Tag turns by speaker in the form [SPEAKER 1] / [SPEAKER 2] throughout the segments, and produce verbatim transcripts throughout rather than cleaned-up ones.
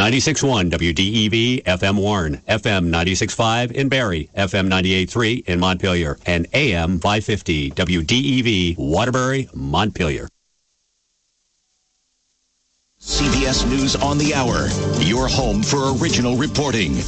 [SPEAKER 1] ninety-six point one W D E V F M Warren, F M ninety-six point five in Barrie, F M ninety-eight point three in Montpelier, and A M five fifty W D E V Waterbury, Montpelier.
[SPEAKER 2] C B S News on the Hour, your home for original reporting.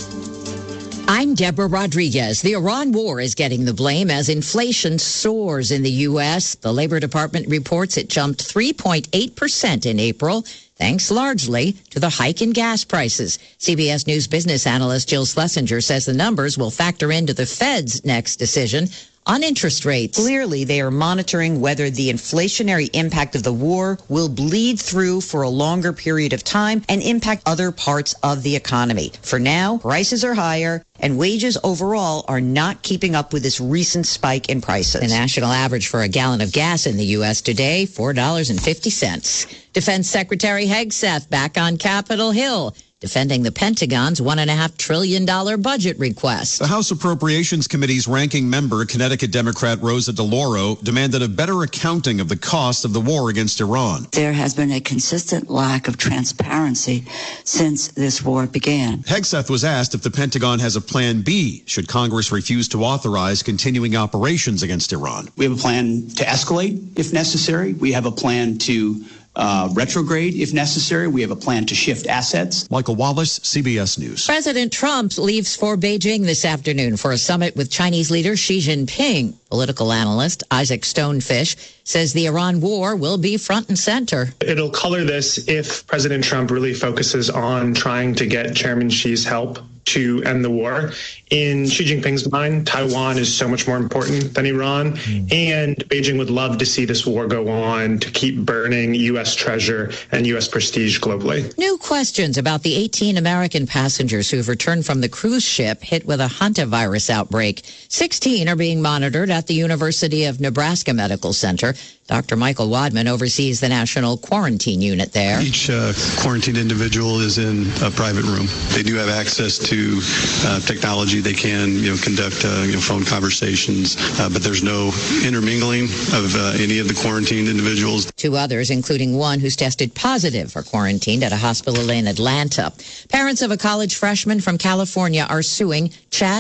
[SPEAKER 3] I'm Deborah Rodriguez. The Iran war is getting the blame as inflation soars in the U S. The Labor Department reports it jumped three point eight percent in April, thanks largely to the hike in gas prices. C B S News business analyst Jill Schlesinger says the numbers will factor into the Fed's next decision on interest rates.
[SPEAKER 4] Clearly, they are monitoring whether the inflationary impact of the war will bleed through for a longer period of time and impact other parts of the economy. For now, prices are higher and wages overall are not keeping up with this recent spike in prices.
[SPEAKER 3] The national average for a gallon of gas in the U S today, four dollars and fifty cents. Defense Secretary Hegseth back on Capitol Hill, defending the Pentagon's one point five trillion dollars budget request.
[SPEAKER 5] The House Appropriations Committee's ranking member, Connecticut Democrat Rosa DeLauro, demanded a better accounting of the cost of the war against Iran.
[SPEAKER 6] There has been a consistent lack of transparency since this war began.
[SPEAKER 5] Hegseth was asked if the Pentagon has a plan B should Congress refuse to authorize continuing operations against Iran.
[SPEAKER 7] We have a plan to escalate if necessary. We have a plan to Uh, retrograde if necessary. We have a plan to shift assets.
[SPEAKER 5] Michael Wallace, C B S News.
[SPEAKER 3] President Trump leaves for Beijing this afternoon for a summit with Chinese leader Xi Jinping. Political analyst Isaac Stonefish says the Iran war will be front and center.
[SPEAKER 8] It'll color this if President Trump really focuses on trying to get Chairman Xi's help to end the war. In Xi Jinping's mind, Taiwan is so much more important than Iran, mm. and Beijing would love to see this war go on to keep burning U S treasure and U S prestige globally.
[SPEAKER 3] New questions about the eighteen American passengers who've returned from the cruise ship hit with a hantavirus outbreak. sixteen are being monitored at the University of Nebraska Medical Center. Doctor Michael Wadman oversees the national quarantine unit there.
[SPEAKER 9] Each uh, quarantined individual is in a private room. They do have access to uh, technology. They can, you know, conduct uh, you know, phone conversations, uh, but there's no intermingling of uh, any of the quarantined individuals.
[SPEAKER 3] Two others, including one who's tested positive, are quarantined at a hospital in Atlanta. Parents of a college freshman from California are suing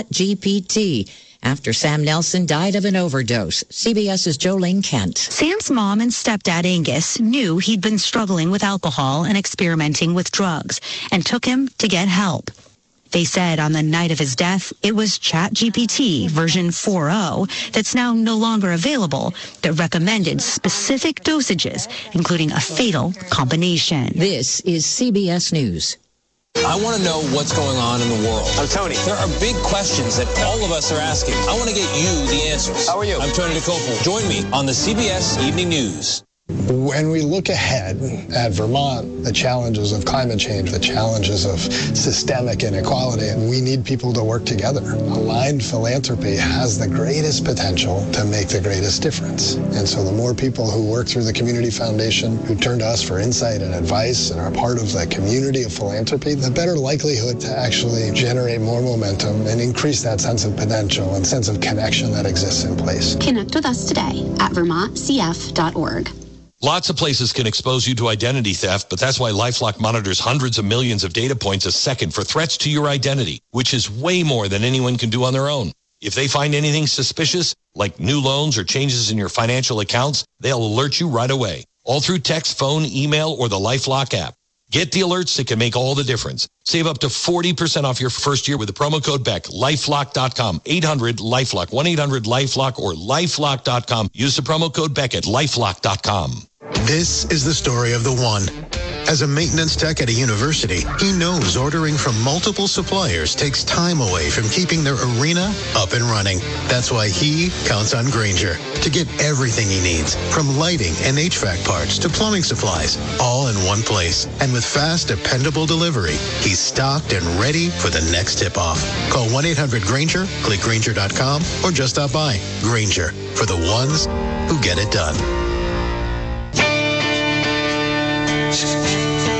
[SPEAKER 3] ChatGPT after Sam Nelson died of an overdose. CBS's Jolene Kent.
[SPEAKER 10] Sam's mom and stepdad Angus knew he'd been struggling with alcohol and experimenting with drugs and took him to get help. They said on the night of his death, it was ChatGPT version four point oh that's now no longer available that recommended specific dosages, including a fatal combination.
[SPEAKER 3] This is C B S News.
[SPEAKER 11] I want to know what's going on in the world. I'm Tony. There are big questions that all of us are asking. I want to get you the answers. How are you? I'm Tony DeCoppel. Join me on the C B S Evening News.
[SPEAKER 12] When we look ahead at Vermont, the challenges of climate change, the challenges of systemic inequality, we need people to work together. Aligned philanthropy has the greatest potential to make the greatest difference. And so the more people who work through the Community Foundation, who turn to us for insight and advice and are part of the community of philanthropy, the better likelihood to actually generate more momentum and increase that sense of potential and sense of connection that exists in place.
[SPEAKER 13] Connect with us today at vermont c f dot org.
[SPEAKER 14] Lots of places can expose you to identity theft, but that's why LifeLock monitors hundreds of millions of data points a second for threats to your identity, which is way more than anyone can do on their own. If they find anything suspicious, like new loans or changes in your financial accounts, they'll alert you right away, all through text, phone, email, or the LifeLock app. Get the alerts that can make all the difference. Save up to forty percent off your first year with the promo code B E C. lifelock dot com, eight hundred LifeLock, one eight hundred LifeLock, or lifelock dot com. Use the promo code B E C at lifelock dot com.
[SPEAKER 15] This is the story of the one. As a maintenance tech at a university, he knows ordering from multiple suppliers takes time away from keeping their arena up and running. That's why he counts on Grainger to get everything he needs, from lighting and H V A C parts to plumbing supplies, all in one place. And with fast, dependable delivery, he's stocked and ready for the next tip-off. Call one eight hundred Grainger, click Grainger dot com, or just stop by. Grainger, for the ones who get it done.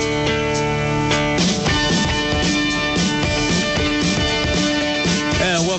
[SPEAKER 16] And welcome back to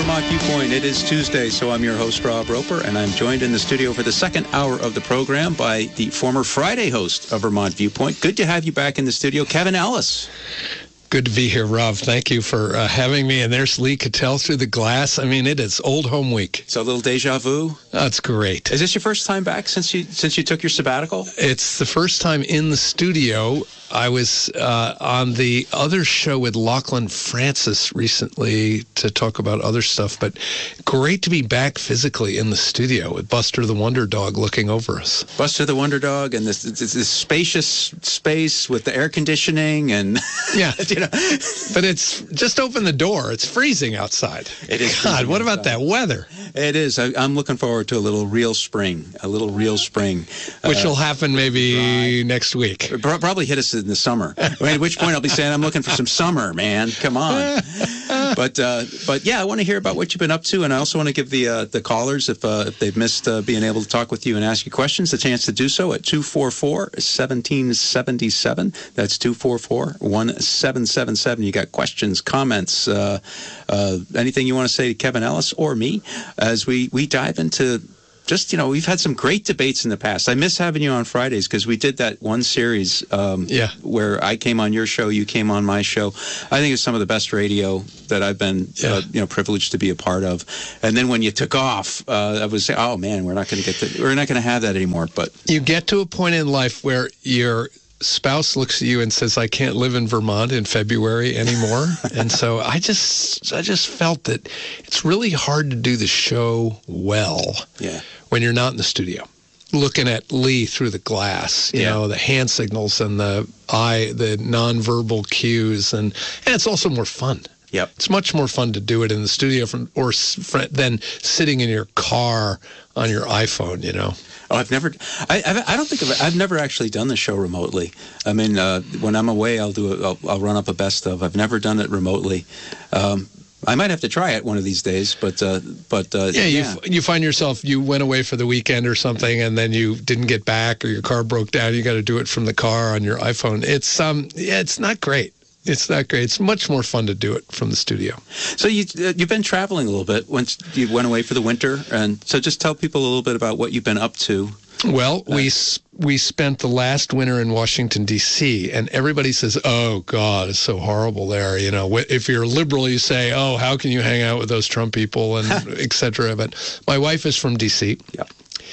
[SPEAKER 16] Vermont Viewpoint. It is Tuesday, so I'm your host, Rob Roper, and I'm joined in the studio for the second hour of the program by the former Friday host of Vermont Viewpoint. Good to have you back in the studio, Kevin Ellis.
[SPEAKER 17] Good to be here, Rob. Thank you for uh, having me. And there's Lee Cattell through the glass. I mean, it is old home week.
[SPEAKER 16] So a little deja vu?
[SPEAKER 17] That's great.
[SPEAKER 16] Is this your first time back since you since you took your sabbatical?
[SPEAKER 17] It's the first time in the studio. I was uh, on the other show with Lachlan Francis recently to talk about other stuff, but great to be back physically in the studio with Buster the Wonder Dog looking over us.
[SPEAKER 16] Buster the Wonder Dog and this, this, this spacious space with the air conditioning and...
[SPEAKER 17] Yeah, you know. But it's just open the door. It's freezing outside.
[SPEAKER 16] It is.
[SPEAKER 17] God, what about that weather?
[SPEAKER 16] It is. I, I'm looking forward to a little real spring, a little real spring.
[SPEAKER 17] Which
[SPEAKER 16] uh,
[SPEAKER 17] will happen maybe dry. next week.
[SPEAKER 16] Probably hit us in the summer. At which point I'll be saying, I'm looking for some summer, man. Come on. But uh, but yeah, I want to hear about what you've been up to, and I also want to give the uh, the callers, if uh, if they've missed uh, being able to talk with you and ask you questions, the chance to do so at two four four, one seven seven seven. That's two four four, one seven seven seven. You got questions, comments, uh, uh, anything you want to say to Kevin Ellis or me as we, we dive into just, you know, we've had some great debates in the past. I miss having you on Fridays because we did that one series um,
[SPEAKER 17] yeah.
[SPEAKER 16] where I came on your show, you came on my show. I think it's some of the best radio that I've been, yeah. uh, you know, privileged to be a part of. And then when you took off, uh, I was saying, oh man, we're not going to get to, we're not going to have that anymore. But
[SPEAKER 17] you get to a point in life where you're spouse looks at you and says, I can't live in Vermont in February anymore. And so I just I just felt that it's really hard to do the show well
[SPEAKER 16] yeah.
[SPEAKER 17] when you're not in the studio. Looking at Lee through the glass, you yeah. know, the hand signals and the eye, the nonverbal cues, and, and it's also more fun.
[SPEAKER 16] Yep.
[SPEAKER 17] It's much more fun to do it in the studio from or than sitting in your car on your iPhone, you know.
[SPEAKER 16] Oh, I've never. I I don't think I've, I've never actually done the show remotely. I mean, uh, when I'm away, I'll do a, I'll, I'll run up a best of. I've never done it remotely. Um, I might have to try it one of these days, but uh, but uh,
[SPEAKER 17] yeah,
[SPEAKER 16] yeah.
[SPEAKER 17] You, you find yourself you went away for the weekend or something, and then you didn't get back, or your car broke down. You got to do it from the car on your iPhone. It's um, yeah, it's not great. It's not great. It's much more fun to do it from the studio.
[SPEAKER 16] So you, uh, you've been traveling a little bit once you went away for the winter. And so just tell people a little bit about what you've been up to.
[SPEAKER 17] Well, uh, we we spent the last winter in Washington, D C, and everybody says, oh, God, it's so horrible there. You know, if you're liberal, you say, oh, how can you hang out with those Trump people and et cetera. But my wife is from D C.
[SPEAKER 16] Yep.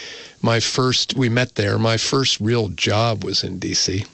[SPEAKER 17] My first, we met there. My first real job was in D C.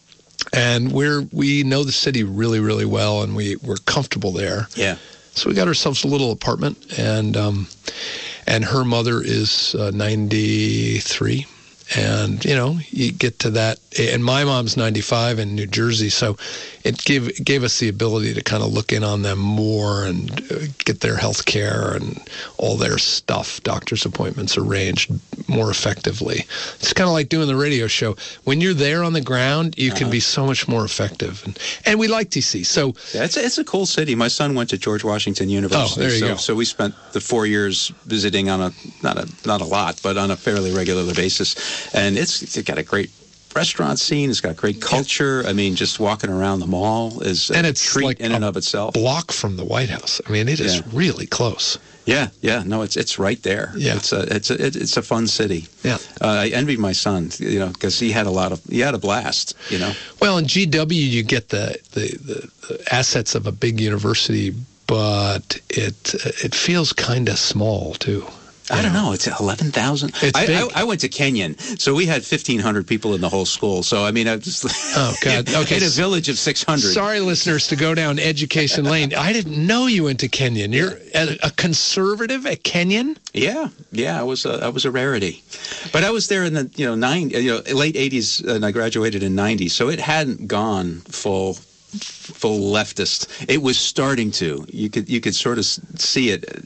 [SPEAKER 17] And we're we know the city really, really well, and we, we're comfortable there.
[SPEAKER 16] Yeah.
[SPEAKER 17] So we got ourselves a little apartment, and um, and her mother is uh, ninety-three. And, you know, you get to that, and my mom's ninety-five in New Jersey, so it gave it gave us the ability to kind of look in on them more and uh, get their health care and all their stuff, doctor's appointments arranged more effectively. It's kind of like doing the radio show. When you're there on the ground, you uh-huh. can be so much more effective. And, and we like D C, so...
[SPEAKER 16] Yeah, it's, a, it's a cool city. My son went to George Washington University.
[SPEAKER 17] Oh, there you
[SPEAKER 16] so,
[SPEAKER 17] go.
[SPEAKER 16] So we spent the four years visiting on a, not a, not a lot, but on a fairly regular basis. And it's, it's got a great restaurant scene. It's got great culture. I mean, just walking around the mall is
[SPEAKER 17] and
[SPEAKER 16] a
[SPEAKER 17] it's
[SPEAKER 16] treat
[SPEAKER 17] like
[SPEAKER 16] in and of itself.
[SPEAKER 17] Block from the White House. I mean, it is yeah. really close.
[SPEAKER 16] Yeah, yeah. No, it's it's right there.
[SPEAKER 17] Yeah.
[SPEAKER 16] It's a it's a it's a fun city.
[SPEAKER 17] Yeah.
[SPEAKER 16] Uh, I envied my son, you know, because he had a lot of he had a blast, you know.
[SPEAKER 17] Well, in G W, you get the the, the, the assets of a big university, but it it feels kind of small too.
[SPEAKER 16] I don't know. It's eleven thousand.
[SPEAKER 17] It's
[SPEAKER 16] I,
[SPEAKER 17] big.
[SPEAKER 16] I, I went to Kenyon, so we had fifteen hundred people in the whole school. So, I mean, I just...
[SPEAKER 17] Oh, God. Okay.
[SPEAKER 16] In a village of six hundred.
[SPEAKER 17] Sorry, listeners, to go down Education Lane. I didn't know you went to Kenyon. You're a, a conservative at Kenyon?
[SPEAKER 16] Yeah. Yeah, I was, a, I was a rarity. But I was there in the, you know, nine, you know, late eighties, and I graduated in ninety, so it hadn't gone full... full leftist. It was starting to. You could you could sort of see it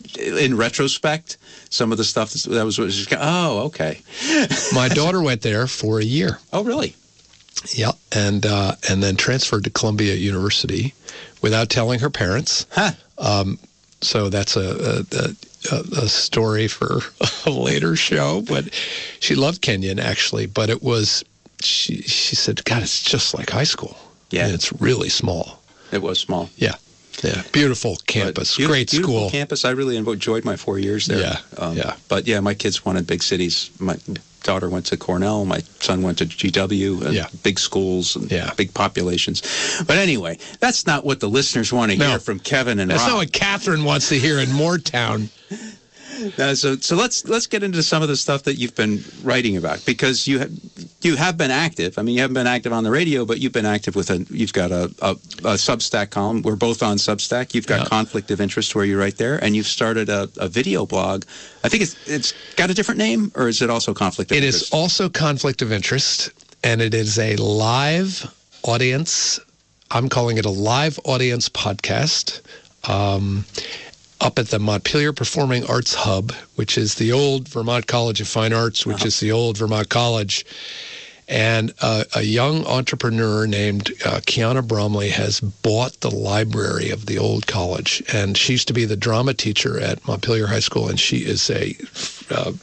[SPEAKER 16] in retrospect. Some of the stuff that was, was just, oh, okay.
[SPEAKER 17] My daughter went there for a year.
[SPEAKER 16] Oh, really?
[SPEAKER 17] Yeah, and uh, and then transferred to Columbia University without telling her parents.
[SPEAKER 16] Huh.
[SPEAKER 17] Um, so that's a, a, a story for a later show. But she loved Kenyon, actually. But it was, she she said, God, it's just like high school.
[SPEAKER 16] Yeah.
[SPEAKER 17] And it's really small.
[SPEAKER 16] It was small.
[SPEAKER 17] Yeah. Yeah, beautiful campus,
[SPEAKER 16] Beautiful,
[SPEAKER 17] great
[SPEAKER 16] beautiful
[SPEAKER 17] school.
[SPEAKER 16] campus. I really enjoyed my four years there.
[SPEAKER 17] Yeah,
[SPEAKER 16] um,
[SPEAKER 17] yeah.
[SPEAKER 16] But yeah, my kids wanted big cities. My daughter went to Cornell. My son went to G W. And
[SPEAKER 17] Yeah.
[SPEAKER 16] Big schools and
[SPEAKER 17] Yeah.
[SPEAKER 16] big populations. But anyway, that's not what the listeners want to
[SPEAKER 17] No.
[SPEAKER 16] hear from Kevin and
[SPEAKER 17] That's
[SPEAKER 16] Rob.
[SPEAKER 17] not what Catherine wants to hear in Moortown.
[SPEAKER 16] Uh, so, so let's let's get into some of the stuff that you've been writing about, because you have you have been active. I mean, you haven't been active on the radio, but you've been active with a. You've got a, a, a Substack column. We're both on Substack. You've got
[SPEAKER 17] Yeah.
[SPEAKER 16] Conflict of Interest, where you're right there, and you've started a, a video blog. I think it's it's got a different name, or is it also Conflict of
[SPEAKER 17] It
[SPEAKER 16] Interest?
[SPEAKER 17] is also Conflict of Interest, and it is a live audience. I'm calling it a live audience podcast. Um, up at the Montpelier Performing Arts Hub, which is the old Vermont College of Fine Arts, which
[SPEAKER 16] Uh-huh.
[SPEAKER 17] is the old Vermont College. And uh, a young entrepreneur named uh, Kiana Bromley has bought the library of the old college. And she used to be the drama teacher at Montpelier High School, and she is a uh,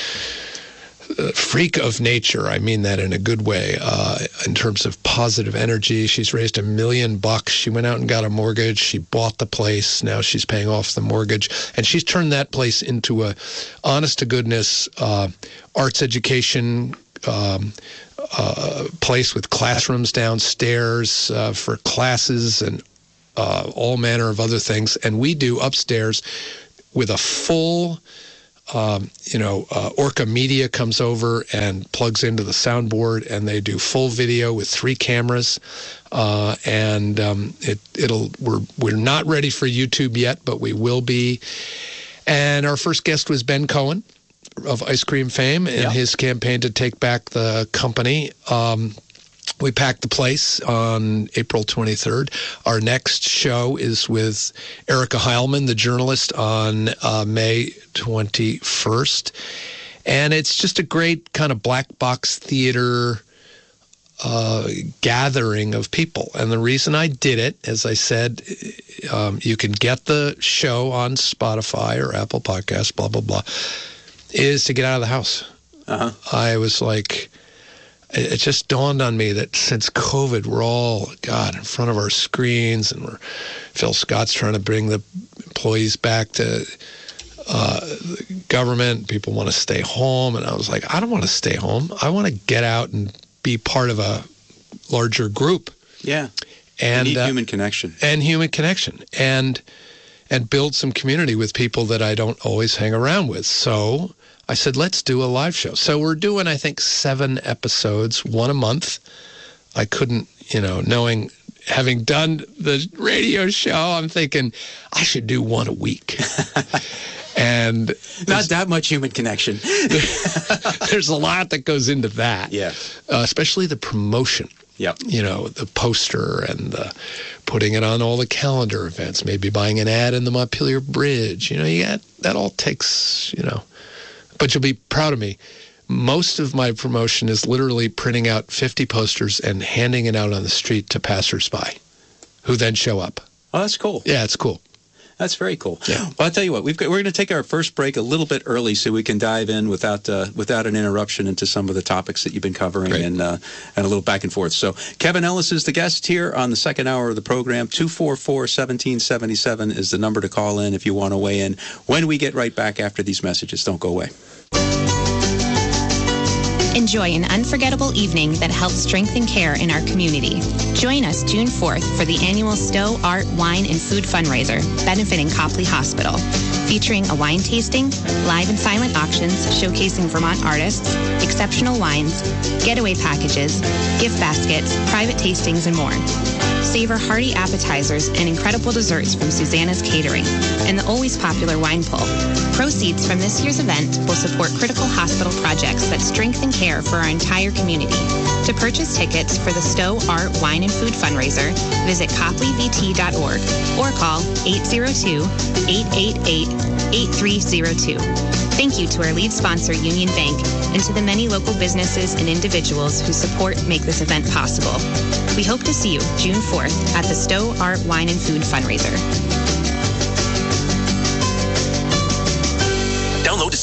[SPEAKER 17] uh, freak of nature. I mean that in a good way, uh, in terms of positive energy. She's raised a million bucks. She went out and got a mortgage. She bought the place. Now she's paying off the mortgage. And she's turned that place into a honest-to-goodness uh, arts education um, uh, place with classrooms downstairs uh, for classes and uh, all manner of other things. And we do upstairs with a full... Um, you know, uh, Orca Media comes over and plugs into the soundboard, and they do full video with three cameras. Uh, and um, it, it'll we're we're not ready for YouTube yet, but we will be. And our first guest was Ben Cohen of ice cream fame in
[SPEAKER 16] Yeah.
[SPEAKER 17] his campaign to take back the company. Um, We packed the place on April twenty-third. Our next show is with Erica Heilman, the journalist, on uh, May twenty-first. And it's just a great kind of black box theater uh, gathering of people. And the reason I did it, as I said, um, you can get the show on Spotify or Apple Podcasts, blah, blah, blah, is to get out of the house.
[SPEAKER 16] Uh-huh.
[SPEAKER 17] I was like... It just dawned on me that since COVID, we're all, God, in front of our screens, and we're, Phil Scott's trying to bring the employees back to uh, the government. People want to stay home. And I was like, I don't want to stay home. I want to get out and be part of a larger group.
[SPEAKER 16] Yeah.
[SPEAKER 17] And
[SPEAKER 16] you need
[SPEAKER 17] uh,
[SPEAKER 16] human connection.
[SPEAKER 17] And human connection. And, and build some community with people that I don't always hang around with. So... I said, let's do a live show. So we're doing, I think, seven episodes, one a month. I couldn't, you know, knowing, having done the radio show, I'm thinking I should do one a week. And
[SPEAKER 16] not that much human connection.
[SPEAKER 17] There's a lot that goes into that.
[SPEAKER 16] Yeah.
[SPEAKER 17] Uh, especially the promotion.
[SPEAKER 16] Yep.
[SPEAKER 17] You know, the poster and the putting it on all the calendar events, maybe buying an ad in the Montpelier Bridge. You know, you got, that all takes, you know. But you'll be proud of me. Most of my promotion is literally printing out fifty posters and handing it out on the street to passersby, who then show up.
[SPEAKER 16] Oh, that's cool.
[SPEAKER 17] Yeah, it's cool.
[SPEAKER 16] That's very cool.
[SPEAKER 17] Yeah.
[SPEAKER 16] Well, I'll tell you what, we've got, we're going to take our first break a little bit early so we can dive in without uh, without an interruption into some of the topics that you've been covering and uh, and a little back and forth. So Kevin Ellis is the guest here on the second hour of the program. two four four, one seven seven seven is the number to call in if you want to weigh in. When we get right back after these messages, don't go away.
[SPEAKER 13] Enjoy an unforgettable evening that helps strengthen care in our community. Join us June fourth for the annual Stowe Art, Wine, and Food fundraiser benefiting Copley Hospital, featuring a wine tasting, live and silent auctions showcasing Vermont artists, exceptional wines, getaway packages, gift baskets, private tastings, and more. Savor hearty appetizers and incredible desserts from Susanna's Catering and the always popular wine pull. Proceeds from this year's event will support critical hospital projects that strengthen care for our entire community. To purchase tickets for the Stowe Art, Wine, and Food fundraiser, visit copley v t dot org or call eight zero two, eight eight eight, eight three zero two. Thank you to our lead sponsor, Union Bank, and to the many local businesses and individuals who support and make this event possible. We hope to see you June fourth at the Stowe Art, Wine, and Food fundraiser.
[SPEAKER 18] Download the C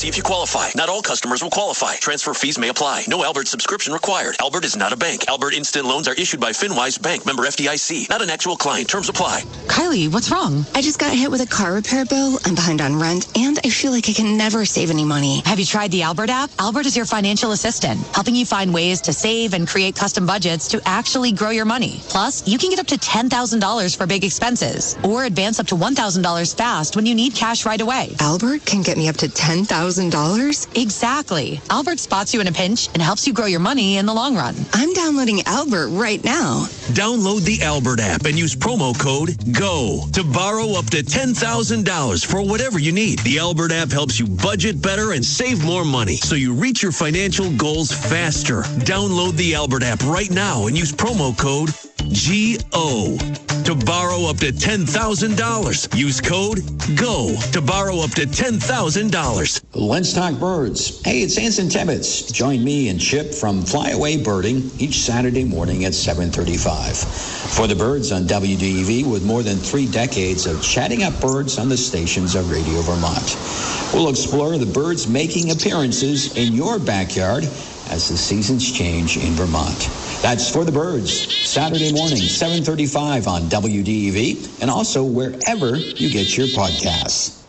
[SPEAKER 18] see if you qualify. Not all customers will qualify. Transfer fees may apply. No Albert subscription required. Albert is not a bank. Albert Instant Loans are issued by FinWise Bank, member F D I C. Not an actual client. Terms apply.
[SPEAKER 19] Kylie, what's wrong? I just got hit with a car repair bill. I'm behind on rent, and I feel like I can never save any money.
[SPEAKER 20] Have you tried the Albert app? Albert is your financial assistant, helping you find ways to save and create custom budgets to actually grow your money. Plus, you can get up to ten thousand dollars for big expenses, or advance up to one thousand dollars fast when you need cash right away.
[SPEAKER 19] Albert can get me up to ten thousand dollars?
[SPEAKER 20] Exactly. Albert spots you in a pinch and helps you grow your money in the long run.
[SPEAKER 19] I'm downloading Albert right now.
[SPEAKER 18] Download the Albert app and use promo code GO to borrow up to ten thousand dollars for whatever you need. The Albert app helps you budget better and save more money so you reach your financial goals faster. Download the Albert app right now and use promo code G O to borrow up to ten thousand dollars. Use code GO to borrow up to ten thousand dollars.
[SPEAKER 21] Let's talk birds. Hey, it's Anson Tebbets. Join me and Chip from Flyaway Birding each Saturday morning at seven thirty-five. For the birds on W D E V, with more than three decades of chatting up birds on the stations of Radio Vermont. We'll explore the birds making appearances in your backyard as the seasons change in Vermont. That's For the Birds, Saturday morning, seven thirty-five on W D E V, and also wherever you get your podcasts.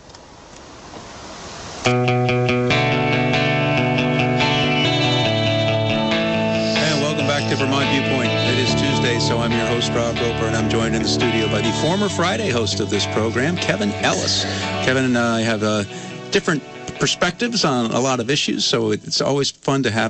[SPEAKER 16] And welcome back to Vermont Viewpoint. It is Tuesday, so I'm your host, Rob Roper, and I'm joined in the studio by the former Friday host of this program, Kevin Ellis. Kevin and I have uh, different perspectives on a lot of issues, so it's always fun to have